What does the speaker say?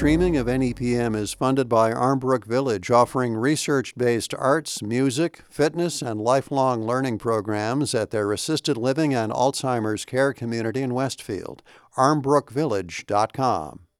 streaming of NEPM is funded by Armbrook Village, offering research-based arts, music, fitness, and lifelong learning programs at their assisted living and Alzheimer's care community in Westfield. armbrookvillage.com.